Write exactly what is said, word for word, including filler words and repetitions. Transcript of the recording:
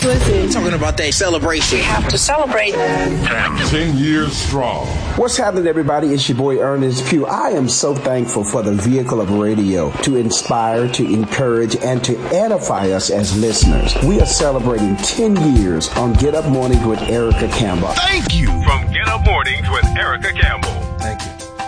Listen. Talking about that celebration. We have to celebrate. Ten years strong. What's happening, everybody? It's your boy Ernest Pugh. I am so thankful for the vehicle of radio to inspire, to encourage, and to edify us as listeners. We are celebrating ten years on Get Up Mornings with Erica Campbell. Thank you. From Get Up Mornings with Erica Campbell. Thank you.